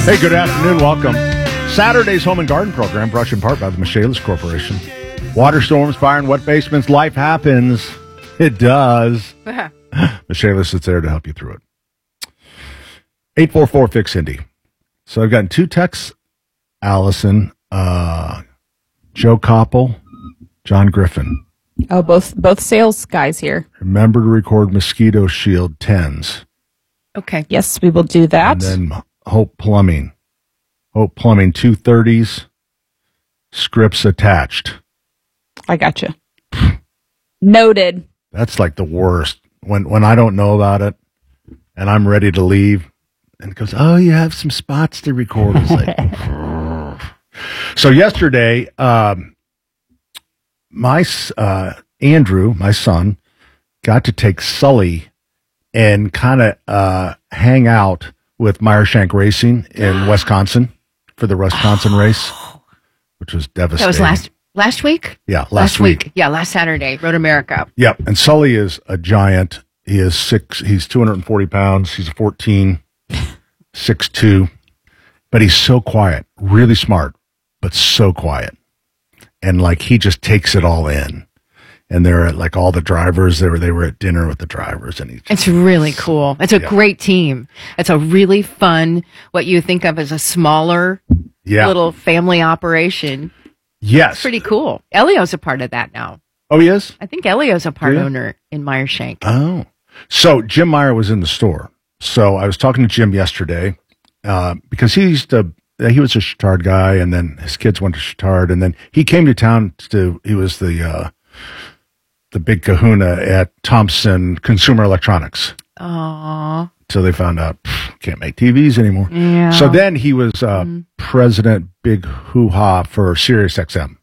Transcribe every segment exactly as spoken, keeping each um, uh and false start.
Hey, good afternoon. Welcome. Saturday's Home and Garden program brought to you in part by the Michaelis Corporation. Water storms, fire, and wet basements. Life happens. It does. Michaelis is there to help you through it. eight four four, fix Indy. So I've gotten two texts. Allison, uh, Joe Koppel, John Griffin. Oh, both both sales guys here. Remember to record Mosquito Shield tens. Okay. Yes, we will do that. And then Hope Plumbing. Hope Plumbing two thirties. Scripts attached. I got you. Noted. That's like the worst. When when I don't know about it and I'm ready to leave and it goes, oh, you have some spots to record. It's like, so yesterday, um, my uh, Andrew, my son, got to take Sully and kind of uh, hang out with Meyershank Racing in Wisconsin for the Wisconsin oh. race, which was devastating. That was last last week? Yeah, last, last week. week. Yeah, last Saturday, Road America. Yep, and Sully is a giant. He is six. He's two hundred forty pounds. He's fourteen, six two, but he's so quiet, really smart, but so quiet. And like he just takes it all in. And they're at like all the drivers. They were they were at dinner with the drivers, and he just, it's really cool. It's a yeah. great team. It's a really fun, what you think of as a smaller, yeah. little family operation. Yes, it's pretty cool. Elio's a part of that now. Oh, he is? I think Elio's a part yeah. owner in Meyershank. Oh, so Jim Meyer was in the store. So I was talking to Jim yesterday uh, because he used to. He was a Chittard guy, and then his kids went to Chittard, and then he came to town to. He was the. Uh, the big kahuna at Thompson Consumer Electronics. Aww. So they found out, pff, can't make T Vs anymore. Yeah. So then he was uh, mm. president, big hoo-ha for Sirius X M.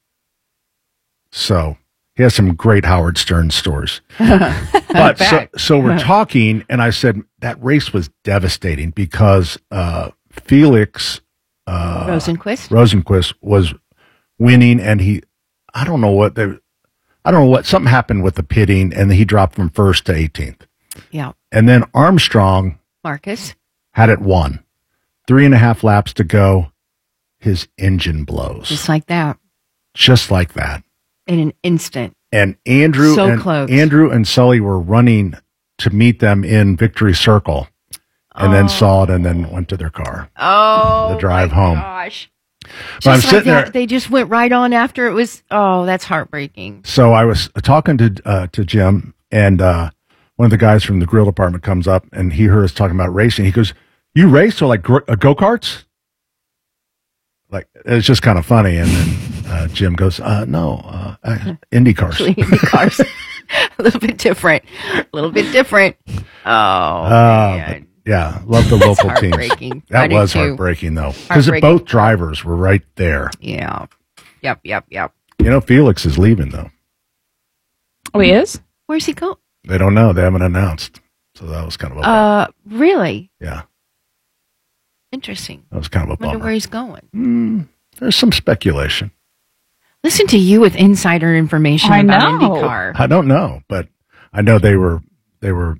So he has some great Howard Stern stories. But so, so we're talking, and I said that race was devastating because uh, Felix uh, Rosenquist? Rosenquist was winning, and he, I don't know what they I don't know what, something happened with the pitting, and he dropped from first to eighteenth. Yeah. And then Armstrong Marcus had it won. Three and a half laps to go. His engine blows. Just like that. Just like that. In an instant. And Andrew, so and, close. Andrew and Sully were running to meet them in Victory Circle, and oh. then saw it and then went to their car. Oh, the drive my home. Gosh. But I'm Just sitting like that, there. They just went right on after it was. Oh, that's heartbreaking. So I was talking to uh, to Jim, and uh, one of the guys from the grill department comes up, and he heard us talking about racing. He goes, "You race or like gr- uh, go karts?" Like it's just kind of funny. And then uh, Jim goes, uh, "No, uh, uh, Indy cars." Actually, Indy cars, a little bit different. A little bit different. Oh, uh, man. Yeah, love the local teams. That I was heartbreaking, though, because both drivers were right there. Yeah. Yep, yep, yep. You know, Felix is leaving, though. Oh, he is? Where's he going? They don't know. They haven't announced. So that was kind of a bummer. Uh, really? Yeah. Interesting. That was kind of a bummer. Wonder where he's going. Mm, there's some speculation. Listen to you with insider information I about know. IndyCar. I don't know, but I know they were they were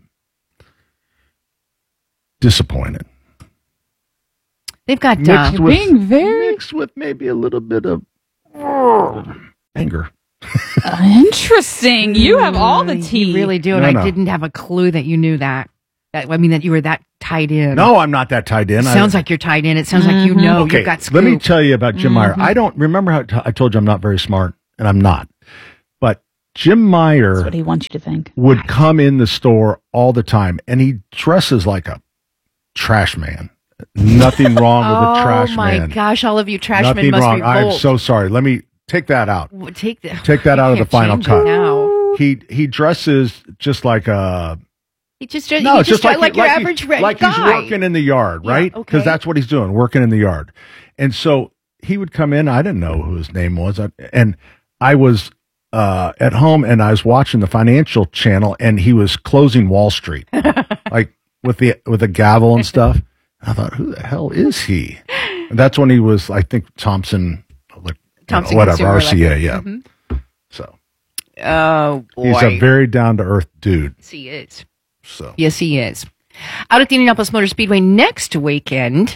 disappointed. They've got mixed uh, with, being very mixed with maybe a little bit of uh, anger. uh, interesting. You have all the tea. You really do, and No, I no. didn't have a clue that you knew that. That I mean, that you were that tied in. No, I'm not that tied in. It sounds I, like you're tied in. It sounds like you know. okay, You've got scoop. let me tell you about Jim Mm-hmm. Meyer. I don't remember how t- I told you I'm not very smart, and I'm not. But Jim Meyer That's what he wants you to think. would come in the store all the time, and he dresses like a trash man. Nothing wrong with a trash Oh my man. gosh! All of you trash Nothing men must wrong. revolt. I'm so sorry. Let me take that out. Take the, Take that out of the can't final change it cut. now. He he dresses just like a He just no, he it's just, just like, like he- your like average he, red like guy. he's working in the yard, Yeah, right? okay. Because that's what he's doing, working in the yard. And so he would come in. I didn't know who his name was, I- and I was uh, at home and I was watching the Financial Channel, and he was closing Wall Street, like with the with a gavel and stuff. I thought, who the hell is he? And that's when he was, I think, Thompson, like, Thompson you know, whatever, Consumer R C A, Electric. yeah. Mhm. So Oh boy, he's a very down to earth dude. yes, he is. So Yes, he is. Out at the Indianapolis Motor Speedway next weekend,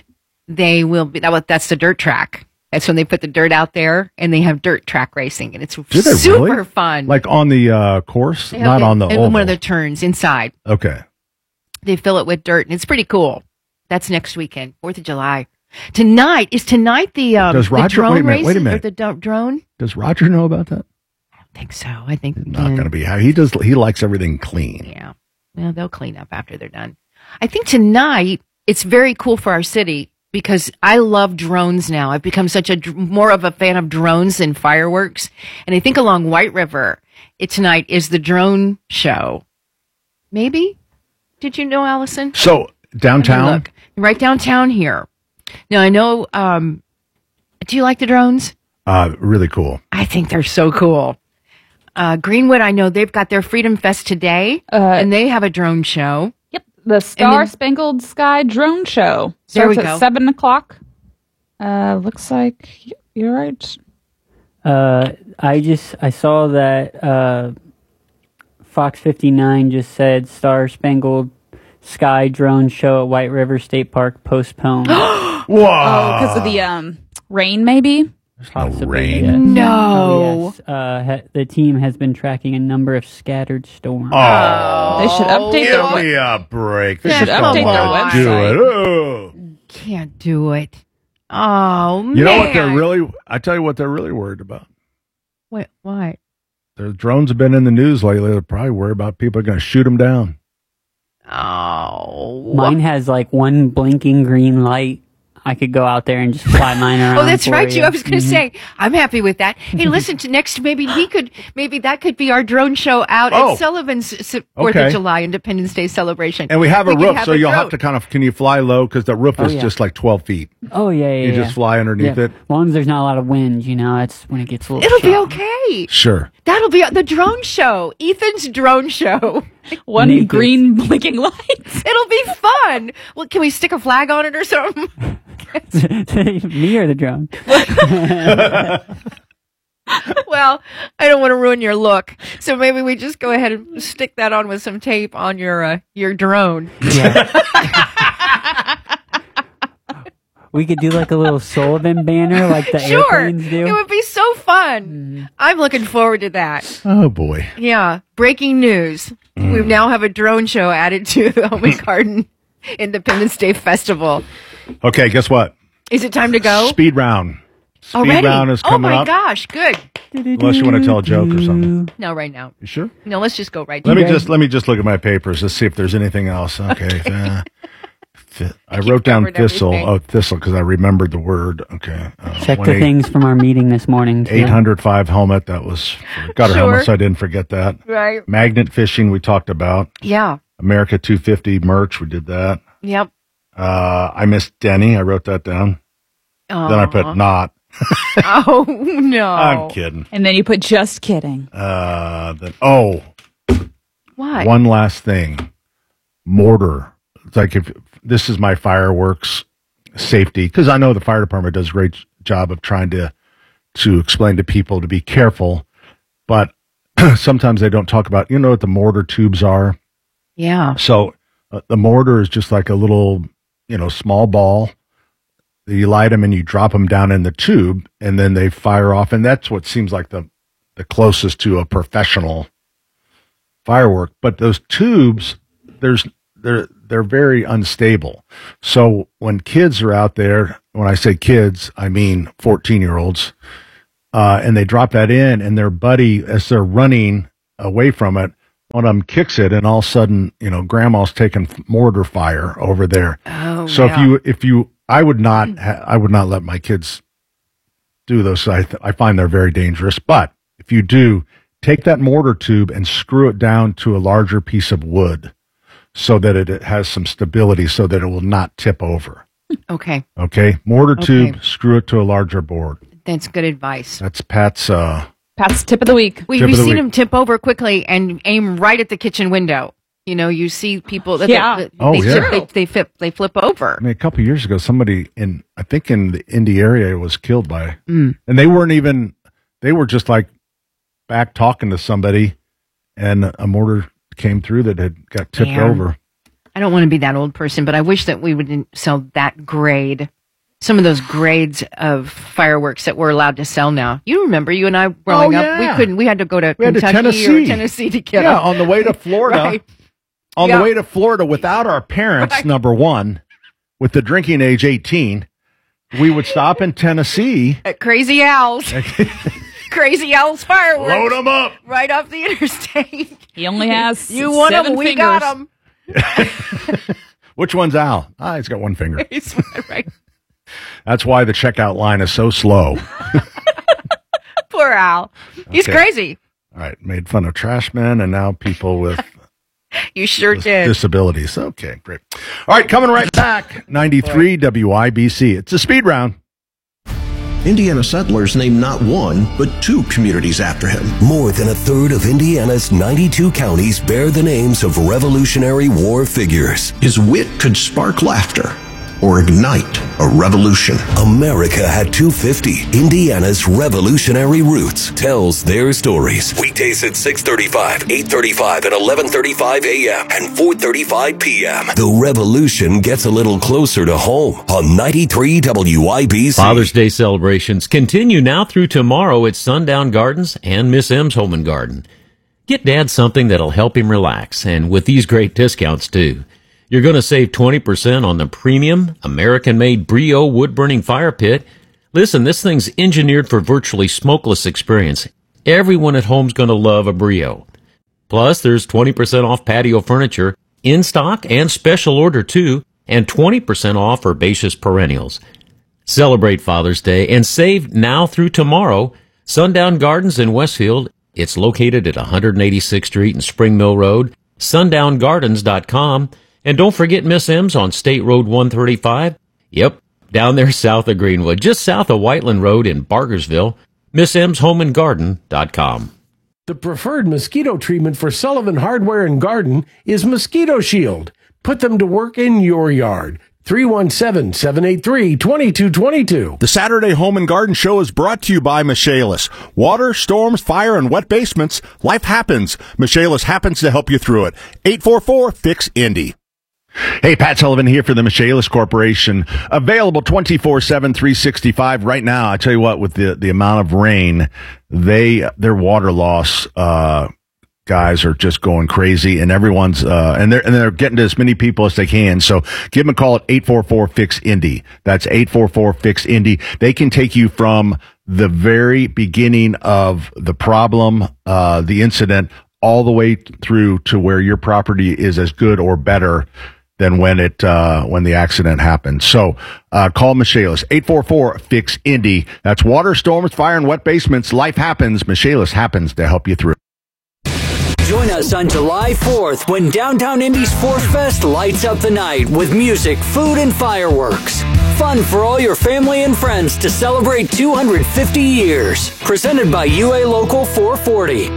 they will be, that, that's the dirt track. That's when they put the dirt out there and they have dirt track racing. And it's Do they super really? fun. Like on the uh, course, They have not it on the in oval. one of the turns inside. Okay. They fill it with dirt and it's pretty cool. That's next weekend, fourth of July. Tonight, is tonight the, um, Does the Roger- drone wait a minute, race? wait a Or minute. the do- drone? Does Roger know about that? I don't think so. I think Not mm, going to be how he does. He likes everything clean. Yeah. Well, they'll clean up after they're done. I think tonight it's very cool for our city because I love drones now. I've become such a dr- more of a fan of drones than fireworks. And I think along White River, it tonight is the drone show. Maybe? Did you know, Allison? So Let me downtown. Look, right downtown here. Now I know. Um, do you like the drones? Uh, really cool. I think they're so cool. Uh, Greenwood, I know they've got their Freedom Fest today, Uh, and they have a drone show. Yep, the Star Spangled Sky Drone Show There starts we at go. seven o'clock. Uh, looks like y- you're right. Uh, I just I saw that uh, Fox fifty-nine just said Star Spangled Sky Drone Show at White River State Park postponed. Whoa. Oh, because of the um rain, maybe. Possibly, rain. yes. No. Oh, yes. Uh, ha- the team has been tracking a number of scattered storms. Oh, They should update give their me web- a break. They Yeah, just don't update their wanna do website. it. Oh. Can't do it. Oh man! You know what they're really? I tell you what they're really worried about. What? What? Their drones have been in the news lately. They're probably worried about people are going to shoot them down. Oh. Mine has like one blinking green light. I could go out there and just fly mine around. Oh, that's for right. You. I was going to Mhm. say, I'm happy with that. Hey, listen to next. Maybe we could. Maybe that could be our drone show out Oh. at Sullivan's s- Fourth Okay. of July Independence Day celebration. And we have a We could roof, have so a you'll drone. have to kind of. Can you fly low? Because the roof Oh, is yeah. just like twelve feet. Oh yeah, yeah. You yeah. just fly underneath yeah. it. As long as there's not a lot of wind, you know, that's when it gets a little. It'll be choppy. okay. Sure. That'll be the drone show. Ethan's drone show. One Naked. green blinking light. It'll be fun. Well, can we stick a flag on it or something? Me or the drone? Well, I don't want to ruin your look, so maybe we just go ahead and stick that on with some tape on your uh, your drone. Yeah. We could do like a little Sullivan banner, like the Sure, airplanes do. it would be so fun. I'm looking forward to that. Oh boy. Yeah, breaking news: we now have a drone show added to the Home and Garden Independence Day Festival. Okay. Guess what? Is it time to go? Speed round. Speed Already? round is Oh coming my up. gosh, good. Unless you want to tell a joke or something. No, right now. You sure? No, let's just go right to Let me it. just let me just look at my papers to see if there's anything else. Okay. uh, th- I wrote down covered thistle. everything. Oh, thistle because I remembered the word. Okay. Uh, Check the things from our meeting this morning. too. eight hundred five helmet. That was got her Sure. helmet, so I didn't forget that. Right. Magnet fishing. We talked about Yeah. America two fifty merch. We did that. Yep. Uh, I missed Denny. I wrote that down. Then I put not. Oh no! I'm kidding. And then you put just kidding. Uh, then oh, Why? one last thing. Mortar. It's like if this is my fireworks safety, because I know the fire department does a great job of trying to to explain to people to be careful, but sometimes they don't talk about. You know what the mortar tubes are? Yeah. So uh, the mortar is just like a little, you know, small ball. You light them and you drop them down in the tube, and then they fire off. And that's what seems like the the closest to a professional firework. But those tubes, there's they're they're very unstable. So when kids are out there, when I say kids, I mean fourteen year olds, uh, and they drop that in, and their buddy, as they're running away from it, one of them kicks it, and all of a sudden, you know, grandma's taking mortar fire over there. Oh. So yeah. if you, if you, I would not, ha- I would not let my kids do those. I, th- I find they're very dangerous. But if you do, take that mortar tube and screw it down to a larger piece of wood, so that it, it has some stability, so that it will not tip over. Okay, Okay, mortar Okay. tube, screw it to a larger board. that's good advice. That's Pat's. Uh, Pat's tip of the week. We, Tip we've of the seen week. him tip over quickly and aim right at the kitchen window. You know, you see people that Yeah. they, they, Oh, they, yeah. tip- they, they flip they flip over. I mean, a couple of years ago, somebody in, I think in the Indy area was killed by, Mm. and they weren't even, they were just like back talking to somebody, and a mortar came through that had got tipped Damn. over. I don't want to be that old person, but I wish that we wouldn't sell that grade some of those grades of fireworks that we're allowed to sell now. You remember, you and I growing Oh, up, yeah. we couldn't. We had to go to We had to Kentucky Tennessee. or Tennessee to get Yeah, them. on the way to Florida. Right. On Yeah. the way to Florida without our parents, Right. number one, with the drinking age eighteen, we would stop in Tennessee. At Crazy Owls. Crazy Owls fireworks. Load them up. Right off the interstate. He only has You want seven them? We fingers. got them. Which one's Al? Ah, he's got one finger. Right. That's why the checkout line is so slow. Poor Al. He's Okay. crazy. All right, made fun of trash men and now people with You sure dis- did. disabilities. Okay, great. All right, coming right back. ninety-three W I B C. It's a speed round. Indiana settlers named not one, but two communities after him. More than a third of Indiana's ninety-two counties bear the names of Revolutionary War figures. His wit could spark laughter or ignite a revolution. America had two fifty. Indiana's revolutionary roots tells their stories. Weekdays at six thirty-five, eight thirty-five, and eleven thirty-five a.m. and four thirty-five p.m. The revolution gets a little closer to home on ninety-three W I B C. Father's Day celebrations continue now through tomorrow at Sundown Gardens and Miss M's Home and Garden. Get Dad something that'll help him relax, and with these great discounts too. You're going to save twenty percent on the premium American-made Brio wood-burning fire pit. Listen, this thing's engineered for virtually smokeless experience. Everyone at home's going to love a Brio. Plus, there's twenty percent off patio furniture, in stock and special order too, and twenty percent off herbaceous perennials. Celebrate Father's Day and save now through tomorrow. Sundown Gardens in Westfield. It's located at one eighty-sixth Street and Spring Mill Road, sundown gardens dot com. And don't forget Miss M's on State Road one thirty-five. Yep, down there south of Greenwood, just south of Whiteland Road in Bargersville. Miss M's Home and Garden dot com. The preferred mosquito treatment for Sullivan Hardware and Garden is Mosquito Shield. Put them to work in your yard. three one seven, seven eight three, two two two two. The Saturday Home and Garden Show is brought to you by Michaelis. Water, storms, fire, and wet basements. Life happens. Michaelis happens to help you through it. eight four four, F I X, Indy. Hey, Pat Sullivan here for the Michaelis Corporation. Available twenty-four seven, three sixty-five right now. I tell you what, with the, the amount of rain, they their water loss uh, guys are just going crazy, and everyone's uh, and they're and they're getting to as many people as they can. So give them a call at eight four four, F I X, Indy. That's eight four four, F I X, Indy. They can take you from the very beginning of the problem, uh, the incident, all the way through to where your property is as good or better than when it uh, when the accident happened. So uh, call Michaelis, eight four four, F I X, Indy. That's water, storms, fire, and wet basements. Life happens. Michaelis happens to help you through. Join us on July fourth when Downtown Indy's Force Fest lights up the night with music, food, and fireworks. Fun for all your family and friends to celebrate two hundred fifty years. Presented by U A Local four forty.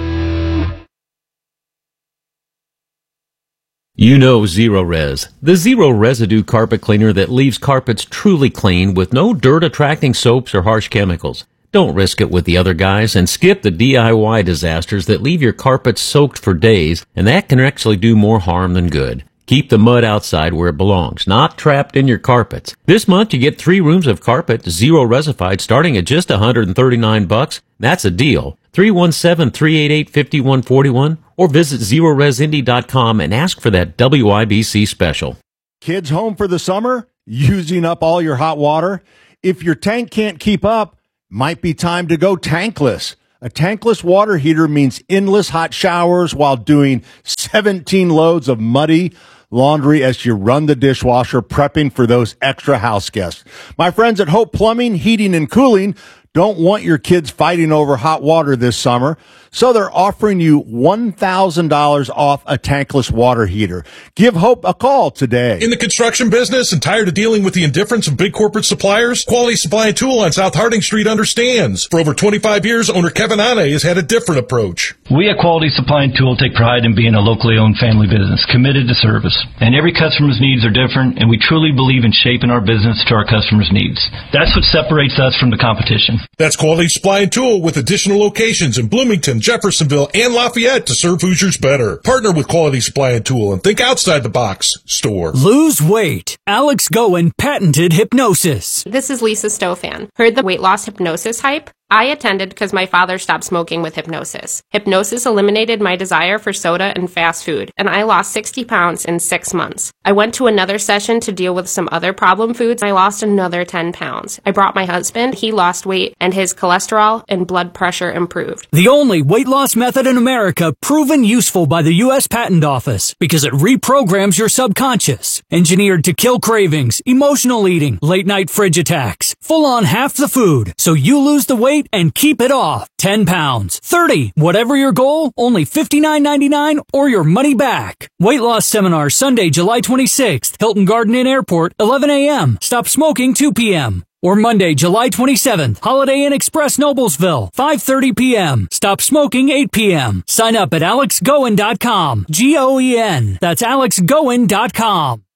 You know Zero Res, the zero residue carpet cleaner that leaves carpets truly clean with no dirt-attracting soaps or harsh chemicals. Don't risk it with the other guys and skip the D I Y disasters that leave your carpets soaked for days, and that can actually do more harm than good. Keep the mud outside where it belongs, not trapped in your carpets. This month you get three rooms of carpet, zero resified, starting at just one hundred thirty-nine bucks. That's a deal. three one seven, three eight eight, five one four one or visit zero res indy dot com and ask for that W I B C special. Kids home for the summer? Using up all your hot water? If your tank can't keep up, might be time to go tankless. A tankless water heater means endless hot showers while doing seventeen loads of muddy laundry as you run the dishwasher, prepping for those extra house guests. My friends at Hope Plumbing, Heating, and Cooling don't want your kids fighting over hot water this summer, so they're offering you one thousand dollars off a tankless water heater. Give Hope a call today. In the construction business and tired of dealing with the indifference of big corporate suppliers? Quality Supply and Tool on South Harding Street understands. For over twenty-five years, owner Kevin Ane has had a different approach. We at Quality Supply and Tool take pride in being a locally owned family business, committed to service. And every customer's needs are different, and we truly believe in shaping our business to our customers' needs. That's what separates us from the competition. com. That's Quality Supply and Tool with additional locations in Bloomington, Jeffersonville, and Lafayette to serve Hoosiers better. Partner with Quality Supply and Tool and think outside the box. Store. Lose weight. Alex Goen patented hypnosis. This is Lisa Stofan. Heard the weight loss hypnosis hype? I attended because my father stopped smoking with hypnosis. Hypnosis eliminated my desire for soda and fast food, and I lost sixty pounds in six months. I went to another session to deal with some other problem foods. I lost another ten pounds. I brought my husband. He lost weight, and his cholesterol and blood pressure improved. The only weight loss method in America proven useful by the U S Patent Office because it reprograms your subconscious. Engineered to kill cravings, emotional eating, late night fridge attacks, full on half the food, so you lose the weight and keep it off. ten pounds, thirty, whatever your goal, only fifty-nine ninety-nine or your money back. Weight loss seminar Sunday, July twenty-sixth, Hilton Garden Inn Airport, eleven a.m. Stop smoking two p.m. Or Monday, July twenty-seventh, Holiday Inn Express Noblesville, five thirty p.m. Stop smoking eight p.m. Sign up at alex goen dot com. G O E N. That's alex goen dot com.